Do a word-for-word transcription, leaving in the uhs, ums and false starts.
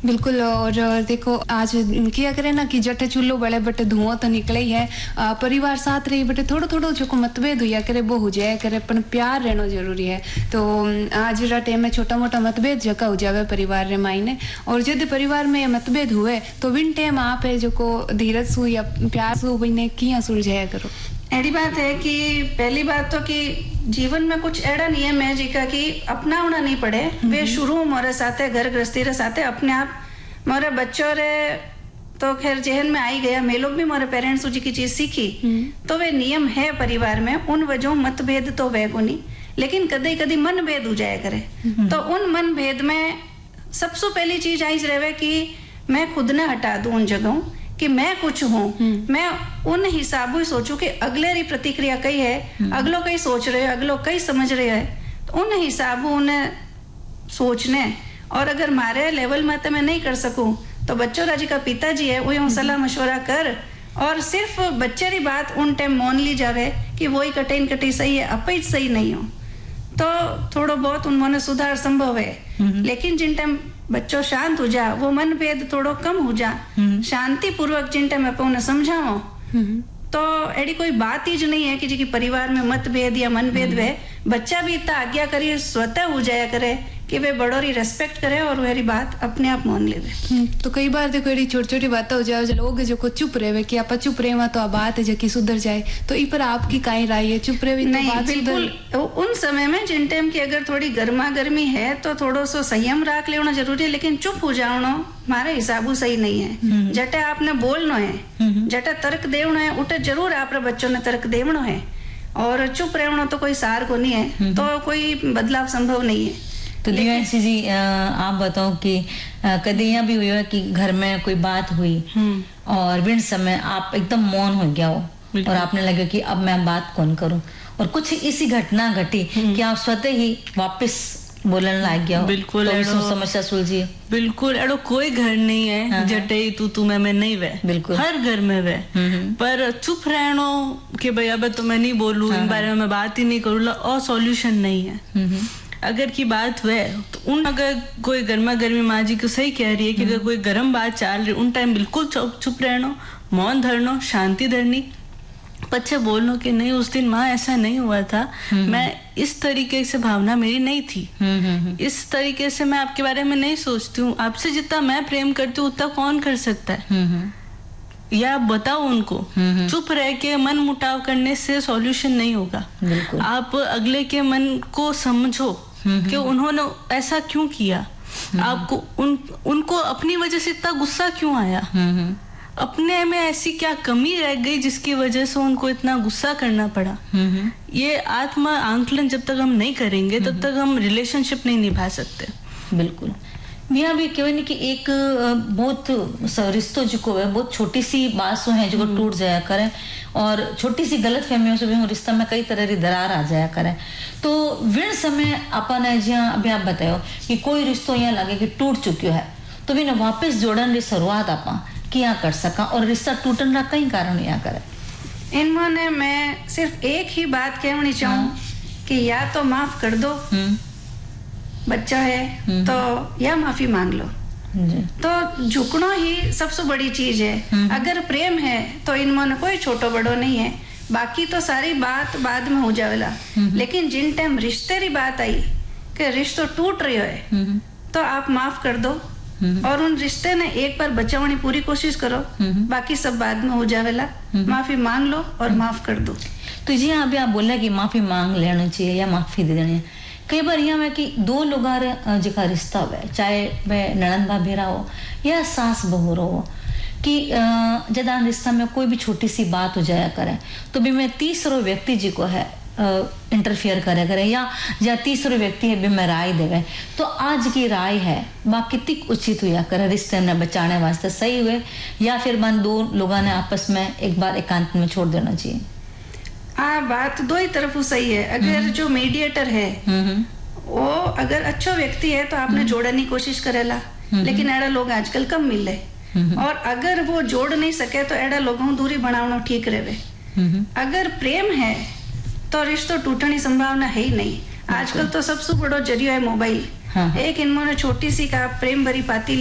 बिल्कुल। और देखो आज क्या करे ना कि जटे चूल्हो बड़े बटे धुआं तो निकले ही है, आ, परिवार साथ रही बटे थोड़ो थोड़ो जो को मतभेद हुआ करे वो हो जाए करे, पण प्यार रहना जरूरी है। तो आज रा टाइम में छोटा मोटा मतभेद जका हो जावे परिवार रे मायने, और यदि परिवार में मतभेद हुए तो विन टाइम आप है जो को धीरज सु या प्यार सु बने किया सुलझाया करो। ऐसी बात है कि पहली बात तो कि जीवन में कुछ ऐसा नियम है जिका कि अपनावना नहीं पड़े। वे शुरू मोरे साथे घर गृहस्थी रे साथे अपने आप मोरे बच्चों रे तो खैर जहन में आई गया, मैं लोग भी मोरे पेरेंट्स जी की चीज सीखी। तो वे नियम है परिवार में, उन वजह मतभेद तो वे को नहीं, लेकिन कदी कदी मन भेद हो जाया करे। तो उन मन भेद में सबसे पहली चीज आई रहे कि मैं खुद ने हटा दूं उन जगहों कि मैं कुछ हूँ, मैं उन हिसाबों ही सोचूं कि अगले री प्रतिक्रिया कई है, अगलो कई सोच रहे हो, अगलो कई समझ रहे है, तो उन हिसाबों उन्हें सोचने। और अगर मारे लेवल में तो मैं नहीं कर सकूं तो बच्चों राजी का पिताजी है वो सलाह मशवरा कर, और सिर्फ बच्चे री बात उन टाइम मान ली जावे कि वही कटे कटी सही है, अपई सही नहीं हो, तो थोड़ा बहुत उन्होंने सुधार संभव है। लेकिन जिन टाइम बच्चों शांत हो जा, वो मन भेद थोड़ो कम हो जा, शांति पूर्वक जिन टाइम अपन उन्हें समझाओ, तो एडी कोई बात ही जो नहीं है कि जी की परिवार में मतभेद या मनभेद वे बच्चा भी इतना आज्ञा करिए स्वतः हो जाया करे कि वे बड़ों की रेस्पेक्ट करे और मेरी बात अपने आप मान ले। तो कई बार देखो एडी छोटी छोटी बातें हो जाए जो लोग जो को चुप रहे कि आप चुप रहे तो बात है जो कि सुधर जाए, तो इस पर आपकी काई राय है? चुप रहे नहीं, तो बिल्कुल उन समय में जिन टाइम की अगर थोड़ी गर्मा गर्मी है तो थोड़ो सो संयम रख लेना जरूरी है, लेकिन चुप हो जाना हमारे हिसाबों सही नहीं है। जटे आपने बोलना है, जटे तर्क देवना है, उठे जरूर आप बच्चों ने तर्क देवना है, और चुप रहना तो कोई सार को नहीं है, तो कोई बदलाव संभव नहीं है। तो दिव्यांशी जी आप बताओ कि कभी यहाँ भी हुआ कि घर में कोई बात हुई और बिन समय आप एकदम मौन हो गया हो और आपने लगा कि अब मैं बात कौन करूं, और कुछ इसी घटना घटी कि आप स्वतः ही वापस बोलने लग गया हो? बिल्कुल तो समस्या सुलझी? बिल्कुल एडो कोई घर नहीं है हाँ, जटे तू तू मैं मैं नहीं वे, बिल्कुल हर घर में वे, पर चुप रहना कि भाई अब तो मैं नहीं बोलूं, हाँ, इन बारे में मैं बात ही नहीं करूँ, और सॉल्यूशन नहीं है। अगर की बात वह तो उन अगर कोई गर्मा गर्मी माँ जी को सही कह रही है कि अगर कोई गर्म बात चल रही उन टाइम बिल्कुल चुप चुप रहना, मौन धरना, शांति धरनी, पच्चे बोलना कि नहीं उस दिन माँ ऐसा नहीं हुआ था, मैं इस तरीके से भावना मेरी नहीं थी, इस तरीके से मैं आपके बारे में नहीं सोचती हूँ, आपसे जितना मैं प्रेम करती हूँ उतना कौन कर सकता है, या बताओ उनको। चुप रह के मन मुटाव करने से सॉल्यूशन नहीं होगा। आप अगले के मन को समझो कि उन्होंने ऐसा क्यों किया, आपको उन उनको अपनी वजह से इतना गुस्सा क्यों आया, अपने में ऐसी क्या कमी रह गई जिसकी वजह से उनको इतना गुस्सा करना पड़ा। ये आत्म आंकलन जब तक हम नहीं करेंगे तब तक हम रिलेशनशिप नहीं निभा सकते। बिल्कुल। मियाँ भी क्यों नहीं कि एक बहुत रिश्तों जो को है बहुत छोटी सी बात है जो टूट जाया करे, और छोटी सी गलत फहमियों से भी रिश्ता में कई तरह की दरार आ जाया करे, तो विण समय अपन ज्यादा अभी आप बताओ कि कोई रिश्तों यहाँ लगे कि टूट चुक्यो है तो भी वापस जोड़न की शुरुआत आप क्या कर सका, और रिश्ता टूटन का कई कारण यहाँ करे। इन्होंने मैं सिर्फ एक ही बात कहनी चाहूँ हाँ। कि या तो माफ कर दो, बच्चा है तो या माफी मांग लो, तो झुकना ही सबसे बड़ी चीज है। अगर प्रेम है तो इनमें कोई छोटो बड़ो नहीं है, बाकी तो सारी बात बाद में हो जावेला, लेकिन जिन टाइम रिश्ते की बात आई कि रिश्तो टूट रही है तो आप माफ कर दो, और उन रिश्ते ने एक बार बचाने पूरी कोशिश करो, बाकी सब बाद में हो जावेला, माफी मांग लो और माफ कर दो। तो जी अभी आप बोला कि माफी मांग लेना चाहिए या माफी दे देनी है। कई बार यहाँ में कि दो लोग जिका रिश्ता हो, चाहे वह ननद भाभीरा हो या सास बहू हो, कि जदा रिश्ता में कोई भी छोटी सी बात हो जाया करे तो भी मैं तीसरो व्यक्ति जी को है इंटरफियर करे करे या या तीसरो व्यक्ति है भी मैं राय देवे, तो आज की राय है वह कितनी उचित हुआ करे रिश्ते ने बचाने वास्ते, सही हुए या फिर मन दो लोगों ने आपस में एक बार एकांत में छोड़ देना चाहिए? हाँ, बात दो ही तरफ सही है। अगर जो मीडिएटर है वो अगर अच्छा व्यक्ति है तो आपने जोड़ने की कोशिश करेला, लेकिन ऐसा लोग आजकल कम मिल रहे, और अगर वो जोड़ नहीं सके तो ऐसा लोगों दूरी बनाना ठीक रहे। अगर प्रेम है तो रिश्तों टूटने की संभावना है ही नहीं। आजकल तो सबसे बड़ो जरिया है मोबाइल। हाँ। एक इन्होंने छोटी सी का प्रेम भरी पाती